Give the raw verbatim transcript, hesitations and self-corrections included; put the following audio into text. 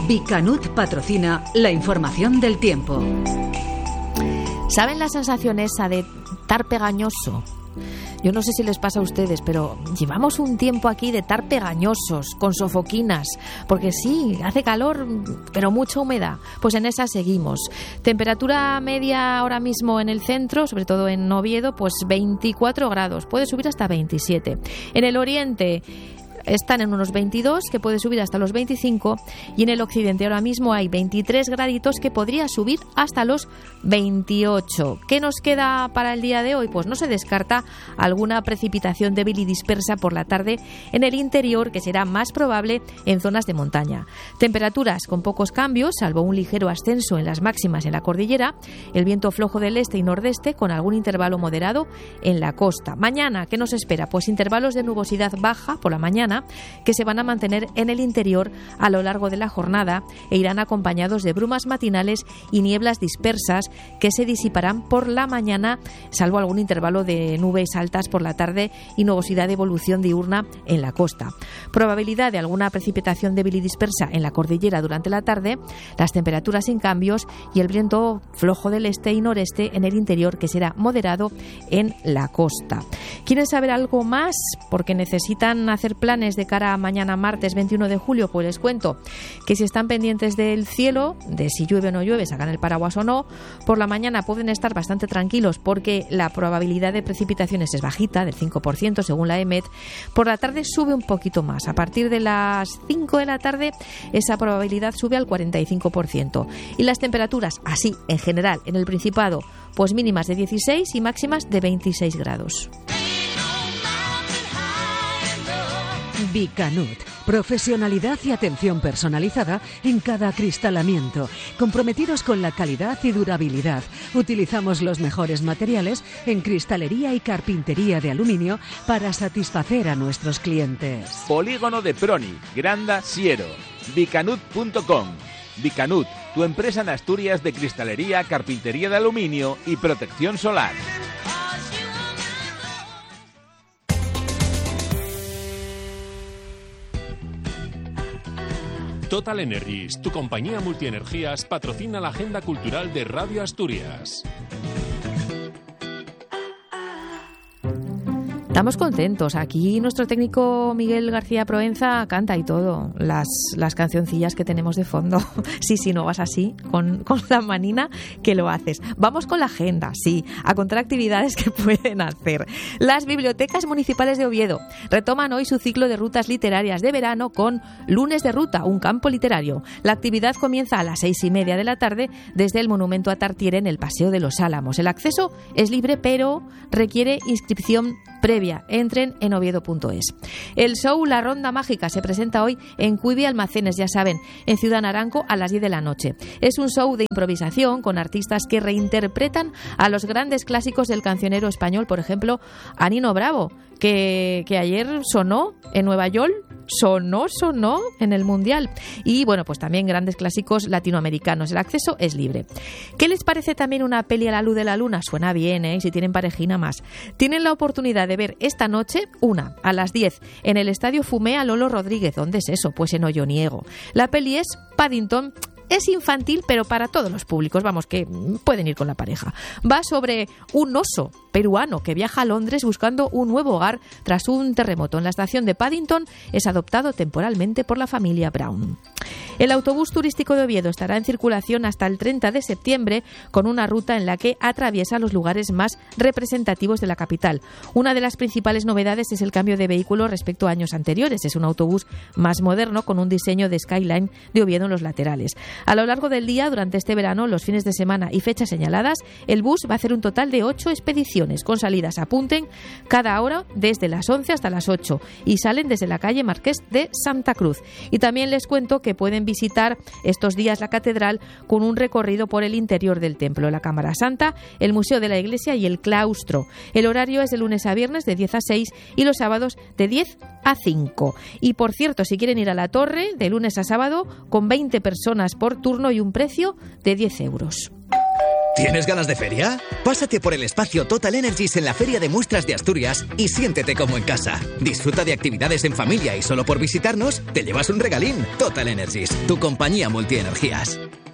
Bicanut patrocina la información del tiempo. ¿Saben la sensación esa de estar pegañoso? Yo no sé si les pasa a ustedes, pero llevamos un tiempo aquí de estar pegañosos, con sofoquinas, porque sí, hace calor, pero mucha humedad. Pues en esa seguimos. Temperatura media ahora mismo en el centro, sobre todo en Oviedo, pues veinticuatro grados, puede subir hasta veintisiete. En el oriente están en unos veintidós, que puede subir hasta los veinticinco, y en el occidente ahora mismo hay veintitrés graditos, que podría subir hasta los veintiocho. ¿Qué nos queda para el día de hoy? Pues no se descarta alguna precipitación débil y dispersa por la tarde en el interior, que será más probable en zonas de montaña. Temperaturas con pocos cambios, salvo un ligero ascenso en las máximas en la cordillera, el viento flojo del este y nordeste con algún intervalo moderado en la costa. Mañana, ¿qué nos espera? Pues intervalos de nubosidad baja por la mañana, que se van a mantener en el interior a lo largo de la jornada e irán acompañados de brumas matinales y nieblas dispersas que se disiparán por la mañana, salvo algún intervalo de nubes altas por la tarde y nubosidad de evolución diurna en la costa. Probabilidad de alguna precipitación débil y dispersa en la cordillera durante la tarde, las temperaturas sin cambios y el viento flojo del este y noreste en el interior, que será moderado en la costa. ¿Quieren saber algo más? Porque necesitan hacer planes de cara a mañana martes veintiuno de julio, pues les cuento que si están pendientes del cielo, de si llueve o no llueve, sacan el paraguas o no, por la mañana pueden estar bastante tranquilos porque la probabilidad de precipitaciones es bajita, del cinco por ciento según la EMET. Por la tarde sube un poquito más, a partir de las cinco de la tarde esa probabilidad sube al cuarenta y cinco por ciento, y las temperaturas así en general en el Principado, pues mínimas de dieciséis y máximas de veintiséis grados. Bicanut, profesionalidad y atención personalizada en cada acristalamiento, comprometidos con la calidad y durabilidad. Utilizamos los mejores materiales en cristalería y carpintería de aluminio para satisfacer a nuestros clientes. Polígono de Proni, Granda, Siero, bicanut punto com. Bicanut, tu empresa en Asturias de cristalería, carpintería de aluminio y protección solar. Total Energies, tu compañía multienergías, patrocina la agenda cultural de Radio Asturias. Estamos contentos. Aquí nuestro técnico Miguel García Proenza canta y todo, las, las cancioncillas que tenemos de fondo. Sí, sí, no vas así, con, con la manina que lo haces. Vamos con la agenda, sí, a contar actividades que pueden hacer. Las bibliotecas municipales de Oviedo retoman hoy su ciclo de rutas literarias de verano con Lunes de Ruta, un campo literario. La actividad comienza a las seis y media de la tarde desde el Monumento a Tartiere en el Paseo de los Álamos. El acceso es libre, pero requiere inscripción previa. Entren en oviedo punto es. El show La Ronda Mágica se presenta hoy en Cuivi Almacenes, ya saben, en Ciudad Naranco a las diez de la noche. Es un show de improvisación con artistas que reinterpretan a los grandes clásicos del cancionero español, por ejemplo, a Nino Bravo, que, que ayer sonó en Nueva York, sonó, sonó en el Mundial. Y bueno, pues también grandes clásicos latinoamericanos. El acceso es libre. ¿Qué les parece también una peli a la luz de la luna? Suena bien, ¿eh? Si tienen parejina más. Tienen la oportunidad de ver esta noche, una, a las diez, en el Estadio Fumea Lolo Rodríguez. ¿Dónde es eso? Pues en Olloniego. La peli es Paddington. Es infantil, pero para todos los públicos, vamos, que pueden ir con la pareja. Va sobre un oso peruano que viaja a Londres buscando un nuevo hogar tras un terremoto. En la estación de Paddington es adoptado temporalmente por la familia Brown. El autobús turístico de Oviedo estará en circulación hasta el treinta de septiembre con una ruta en la que atraviesa los lugares más representativos de la capital. Una de las principales novedades es el cambio de vehículo respecto a años anteriores. Es un autobús más moderno con un diseño de skyline de Oviedo en los laterales. A lo largo del día, durante este verano, los fines de semana y fechas señaladas, el bus va a hacer un total de ocho expediciones con salidas, apunten, cada hora desde las once hasta las ocho y salen desde la calle Marqués de Santa Cruz. Y también les cuento que pueden visitar estos días la catedral con un recorrido por el interior del templo, la Cámara Santa, el Museo de la Iglesia y el claustro. El horario es de lunes a viernes de diez a seis y los sábados de diez a cinco. Y por cierto, si quieren ir a la torre, de lunes a sábado, con veinte personas por turno y un precio de diez euros. ¿Tienes ganas de feria? Pásate por el espacio Total Energies en la Feria de Muestras de Asturias y siéntete como en casa. Disfruta de actividades en familia y solo por visitarnos te llevas un regalín. Total Energies, tu compañía multienergías.